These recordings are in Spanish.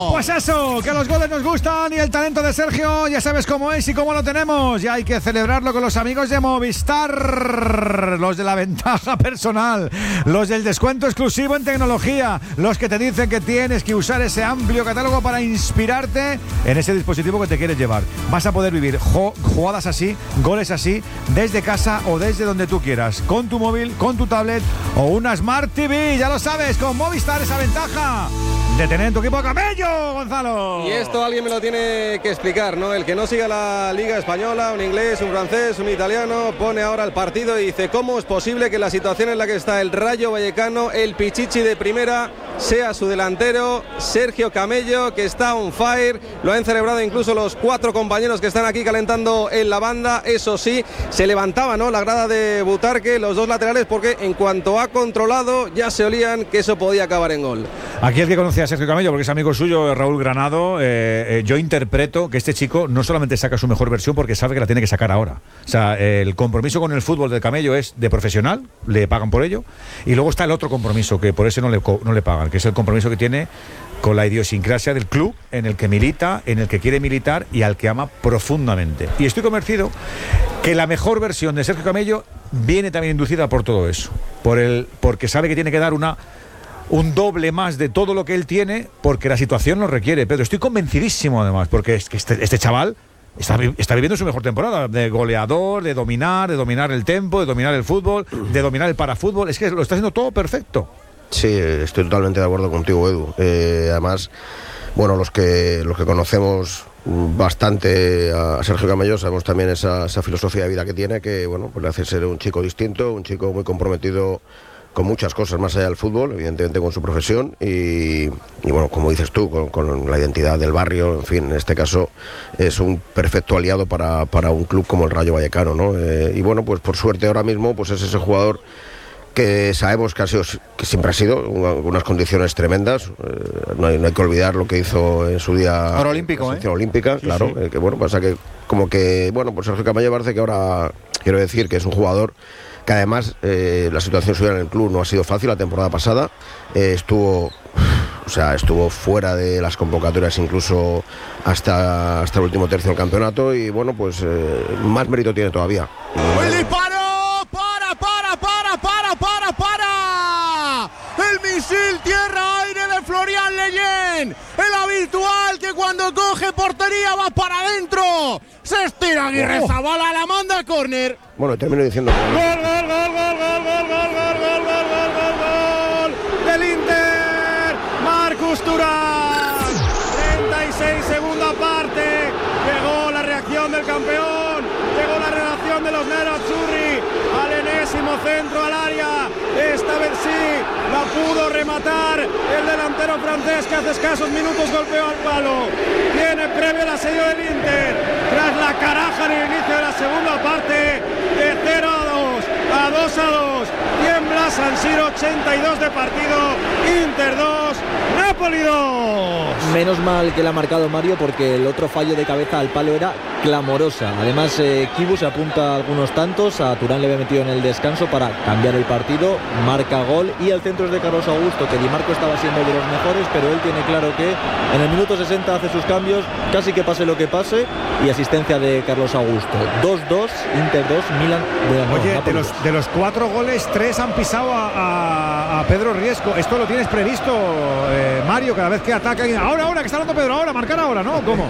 Pues eso, que los goles nos gustan y el talento de Sergio ya sabes cómo es y cómo lo tenemos. Y hay que celebrarlo con los amigos de Movistar, los de la ventaja personal, los del descuento exclusivo en tecnología, los que te dicen que tienes que usar ese amplio catálogo para inspirarte en ese dispositivo que te quieres llevar. Vas a poder vivir jugadas así, goles así, desde casa o desde donde tú quieras, con tu móvil, con tu tablet o una Smart TV. Ya lo sabes, con Movistar esa ventaja de tener en tu equipo a Camello, Gonzalo. Y esto alguien me lo tiene que explicar, ¿no? El que no siga la Liga Española, un inglés, un francés, un italiano, pone ahora el partido y dice: ¿cómo es posible que la situación en la que está el Rayo Vallecano, el Pichichi de primera, sea su delantero, Sergio Camello, que está on fire? Lo han celebrado incluso los 4 compañeros que están aquí calentando en la banda. Eso sí, se levantaba, ¿no?, la grada de Butarque, los 2 laterales, porque en cuanto ha controlado ya se olían que eso podía acabar en gol. Aquí el que conocía a Sergio Camello, porque es amigo suyo, Raúl Granado, yo interpreto que este chico no solamente saca su mejor versión porque sabe que la tiene que sacar ahora. O sea, el compromiso con el fútbol de Camello es de profesional, le pagan por ello, y luego está el otro compromiso, que por eso no le pagan, que es el compromiso que tiene con la idiosincrasia del club en el que milita, en el que quiere militar y al que ama profundamente. Y estoy convencido que la mejor versión de Sergio Camello viene también inducida por todo eso, porque sabe que tiene que dar un doble más de todo lo que él tiene, porque la situación lo requiere. Pero estoy convencidísimo, además, porque es que este chaval está viviendo su mejor temporada, de goleador, de dominar el tempo, de dominar el fútbol, de dominar el parafútbol. Es que lo está haciendo todo perfecto. Sí, estoy totalmente de acuerdo contigo, Edu. Además, bueno, los que conocemos bastante a Sergio Camello sabemos también esa filosofía de vida que tiene, que bueno, pues le hace ser un chico distinto, un chico muy comprometido con muchas cosas más allá del fútbol, evidentemente con su profesión y bueno, como dices tú, con la identidad del barrio. En fin, en este caso es un perfecto aliado para un club como el Rayo Vallecano, ¿no? Y bueno, pues por suerte ahora mismo pues es ese jugador que sabemos que siempre ha sido unas condiciones tremendas. No hay que olvidar lo que hizo en su día Oro olímpico, la selección olímpica, sí, claro, sí. Que bueno, pasa que como que bueno, pues Sergio Camello parece que ahora, quiero decir que es un jugador que además la situación suya en el club no ha sido fácil. La temporada pasada estuvo fuera de las convocatorias incluso hasta el último tercio del campeonato y bueno, pues más mérito tiene todavía. ¡El disparo! ¡Para! El misil tierra-aire de Florian Leyen, el habitual que cuando coge portería va para adentro, se estira Aguirre Zabala, la manda a córner. Bueno, termino diciendo gol del Inter, Marcus Thuram, 36 segunda parte, llegó la reacción del campeón, llegó la reacción de los nerazzurri al enésimo centro al área. Esta vez sí la pudo rematar el delantero francés, que hace escasos minutos golpeó al palo. Tiene previo el asedio del Inter tras la caraja en el inicio de la segunda parte, de 0-2 a 2-2. Tiembla San Siro, 82 de partido, Inter 2, Napoli 2. Menos mal que la ha marcado Mario, porque el otro fallo de cabeza al palo era clamorosa. Además, Kibu se apunta a algunos tantos, a Turán le había metido en el descanso para cambiar el partido, marca gol, y el centro es de Carlos Augusto, que Di Marco estaba siendo de los mejores, pero él tiene claro que en el minuto 60 hace sus cambios, casi que pase lo que pase, y asistencia de Carlos Augusto. 2-2, Inter 2, Milan. Oye, de los 4 goles, 3 han pisado a Pedro Riesco. Esto lo tienes previsto, Mario, cada vez que ataca. Ahora que está hablando Pedro, ahora, marcar ahora, ¿no? ¿Cómo?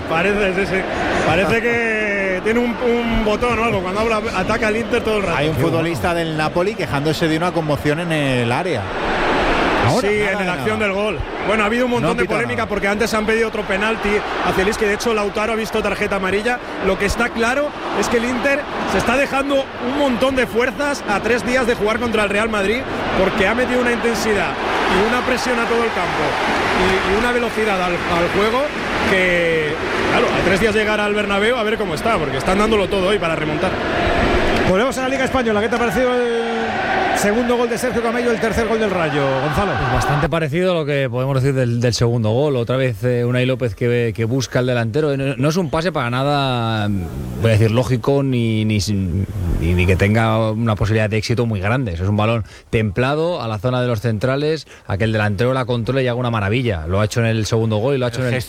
Parece que tiene un botón o algo, cuando ataca el Inter todo el rato. Hay un futbolista del Napoli quejándose de una conmoción en el área. ¿Ahora? Sí, en la acción del gol. Bueno, ha habido un montón de polémica porque antes han pedido otro penalti hacia el Isque. De hecho, Lautaro ha visto tarjeta amarilla. Lo que está claro es que el Inter se está dejando un montón de fuerzas a 3 días de jugar contra el Real Madrid, porque ha metido una intensidad y una presión a todo el campo y una velocidad al juego que, claro, a 3 días llegar al Bernabéu a ver cómo está, porque están dándolo todo hoy para remontar. Volvemos a la Liga Española. ¿Qué te ha parecido el segundo gol de Sergio Camello, el tercer gol del Rayo, Gonzalo? Pues bastante parecido a lo que podemos decir del segundo gol. Otra vez Unai López que busca al delantero. No es un pase para nada, voy a decir, lógico ni que tenga una posibilidad de éxito muy grande. Es un balón templado a la zona de los centrales, a que el delantero la controle y haga una maravilla. Lo ha hecho en el segundo gol y lo ha hecho en el